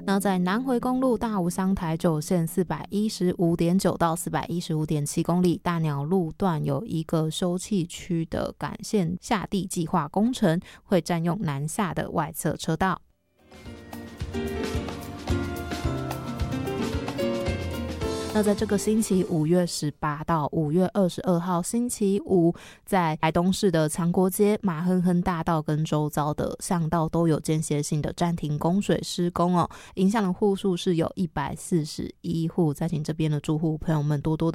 那在南回公路大武乡台九线 415.9 到 415.7 公里，大鸟路段有一个休憩区的干线下地计划工程，会占用南下的外侧车道。那在这个星期5月18到5月22号星期五，在台东市的强国街、马亨亨大道跟周遭的巷道都有间歇性的暂停供水施工哦，影响的户数是有141户，再请这边的住户朋友们多多的